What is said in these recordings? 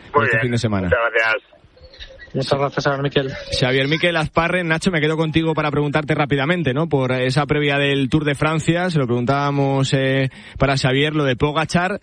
este fin de semana. Muchas gracias. Muchas gracias, Xavier Miquel. Xavier Miquel Asparren. Nacho, me quedo contigo para preguntarte rápidamente, ¿no? Por esa previa del Tour de Francia, se lo preguntábamos para Xavier, lo de Pogačar.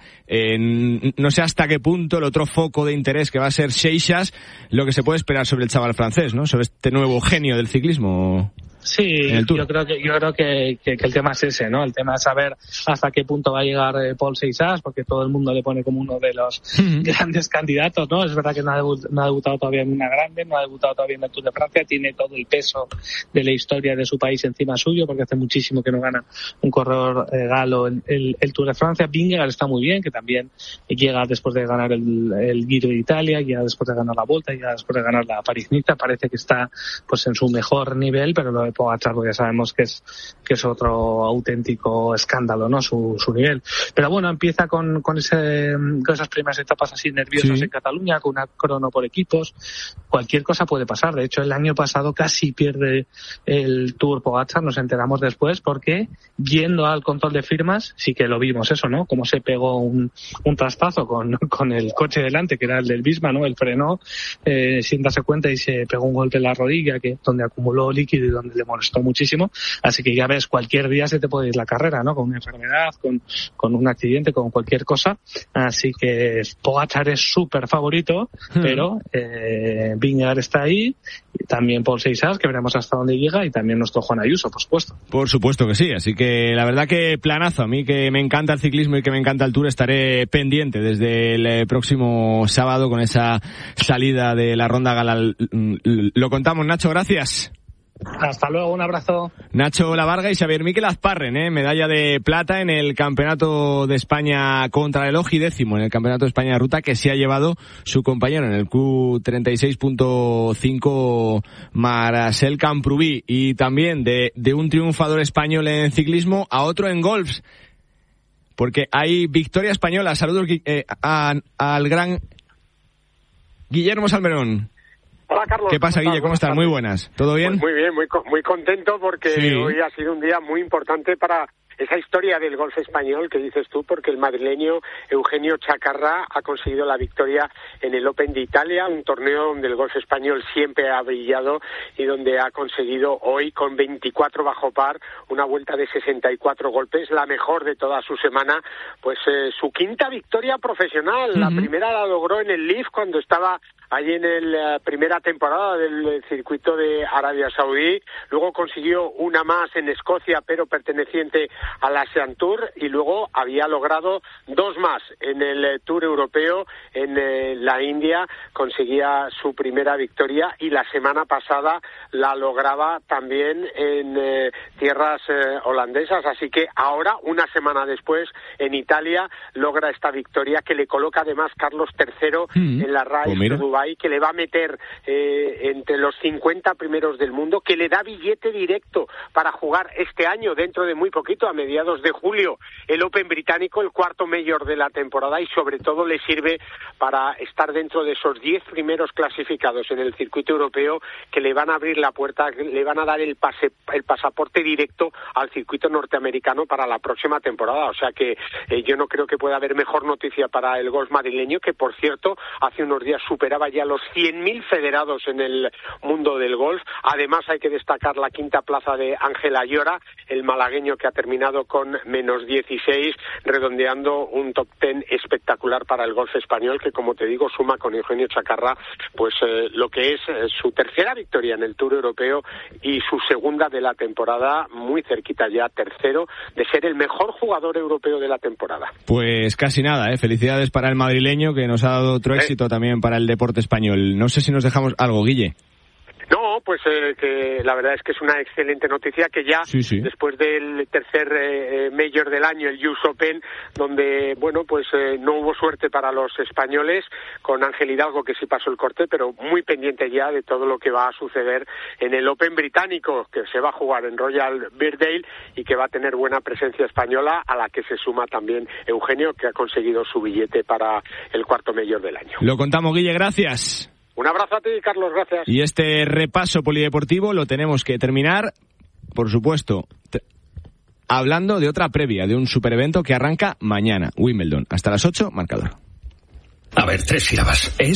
No sé hasta qué punto el otro foco de interés que va a ser Seixas, lo que se puede esperar sobre el chaval francés, ¿no? Sobre este nuevo genio del ciclismo. Sí, yo creo que el tema es ese, ¿no? El tema es saber hasta qué punto va a llegar Paul Seixas, porque todo el mundo le pone como uno de los grandes candidatos, ¿no? Es verdad que no ha debutado todavía en una grande, no ha debutado todavía en el Tour de Francia, tiene todo el peso de la historia de su país encima suyo, porque hace muchísimo que no gana un corredor galo el Tour de Francia. Vingegaard está muy bien, que también llega después de ganar el Giro de Italia, llega después de ganar la Volta, llega después de ganar la París-Niza, parece que está pues en su mejor nivel, pero lo de Pogačar, porque sabemos que es otro auténtico escándalo, ¿no? Su nivel. Pero bueno, empieza con esas primeras etapas así nerviosas en Cataluña, con una crono por equipos. Cualquier cosa puede pasar. De hecho, el año pasado casi pierde el Tour Pogačar, nos enteramos después, porque yendo al control de firmas, sí que lo vimos eso, ¿no? Como se pegó un trastazo con el coche delante, que era el del Visma, ¿no? Él frenó sin darse cuenta y se pegó un golpe en la rodilla, donde acumuló líquido y donde le molestó muchísimo. Así que ya ves, cualquier día se te puede ir la carrera, ¿no? Con una enfermedad, con un accidente, con cualquier cosa. Así que Pogačar es súper favorito, pero Vingegaard está ahí, y también Paul Seixas, que veremos hasta dónde llega, y también nuestro Juan Ayuso, por supuesto. Por supuesto que sí, así que la verdad que planazo. A mí que me encanta el ciclismo y que me encanta el Tour, estaré pendiente desde el próximo sábado con esa salida de la Ronda Galal. Lo contamos, Nacho, gracias. Hasta luego, un abrazo. Nacho Lavarga y Xavier Miquel Asparren, medalla de plata en el Campeonato de España Contrarreloj y 10º en el Campeonato de España de Ruta, que se ha llevado su compañero en el Q36.5 Marcel Camprubí. Y también de un triunfador español en ciclismo a otro en golf, porque hay victoria española. Saludos al gran Guillermo Salmerón. Hola, Carlos. ¿Qué pasa, Guille? ¿Cómo estás? Muy buenas. ¿Todo bien? Muy bien, muy contento porque hoy ha sido un día muy importante para esa historia del golf español que dices tú, porque el madrileño Eugenio Chacarra ha conseguido la victoria en el Open de Italia, un torneo donde el golf español siempre ha brillado y donde ha conseguido hoy con 24 bajo par una vuelta de 64 golpes, la mejor de toda su semana, pues su quinta victoria profesional. La primera la logró en el Leaf cuando estaba allí en la primera temporada del circuito de Arabia Saudí, luego consiguió una más en Escocia, pero perteneciente a la Asian Tour, y luego había logrado dos más en el Tour Europeo en la India, conseguía su primera victoria, y la semana pasada la lograba también en tierras holandesas, así que ahora, una semana después, en Italia, logra esta victoria que le coloca además Carlos III en la RAI de Dubái, que le va a meter entre los 50 primeros del mundo, que le da billete directo para jugar este año, dentro de muy poquito, a mediados de julio, el Open británico, el cuarto Major de la temporada, y sobre todo le sirve para estar dentro de esos 10 primeros clasificados en el circuito europeo, que le van a abrir la puerta, le van a dar el pasaporte directo al circuito norteamericano para la próxima temporada. O sea que yo no creo que pueda haber mejor noticia para el golf madrileño, que por cierto hace unos días superaba ya los 100.000 federados en el mundo del golf. Además hay que destacar la quinta plaza de Ángel Ayora, el malagueño, que ha terminado con menos 16, redondeando un top 10 espectacular para el golf español, que, como te digo, suma con Eugenio Chacarra pues lo que es su tercera victoria en el Tour Europeo y su segunda de la temporada, muy cerquita ya, tercero, de ser el mejor jugador europeo de la temporada. Pues casi nada, felicidades para el madrileño, que nos ha dado otro éxito también para el deporte español. No sé si nos dejamos algo, Guille. No, pues que la verdad es que es una excelente noticia, que ya después del tercer Major del año, el US Open, donde, bueno, pues no hubo suerte para los españoles, con Ángel Hidalgo, que sí pasó el corte, pero muy pendiente ya de todo lo que va a suceder en el Open británico, que se va a jugar en Royal Birkdale y que va a tener buena presencia española, a la que se suma también Eugenio, que ha conseguido su billete para el cuarto Major del año. Lo contamos, Guille, gracias. Un abrazo a ti, Carlos, gracias. Y este repaso polideportivo lo tenemos que terminar, por supuesto, hablando de otra previa, de un superevento que arranca mañana, Wimbledon. Hasta las 8, marcador. A ver, 3 sílabas.